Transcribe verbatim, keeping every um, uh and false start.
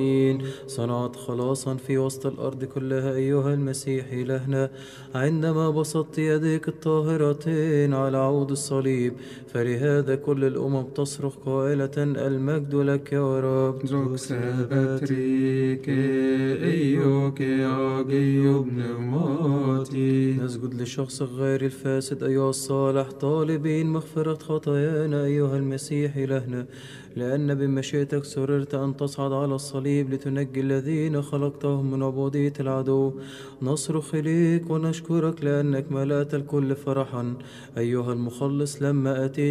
صنعت خلاصا في وسط الأرض كلها أيها المسيح إلهنا، عندما بسطت يديك الطاهرتين على عود الصليب، فلهذا كل الأمم تصرخ قائلة المجد لك يا رب. Zokse betrike eyoke agio pneumati. نسجد لشخص غير الفاسد أيها الصالح، طالبين مغفرة خطايانا أيها المسيح إلهنا، لأن بمشيئتك سررت أن تصعد على الصليب لتنجي الذين خلقتهم من عبودية العدو. نصرخ إليك ونشكرك لأنك ملأت الكل فرحا أيها المخلص لما أتيت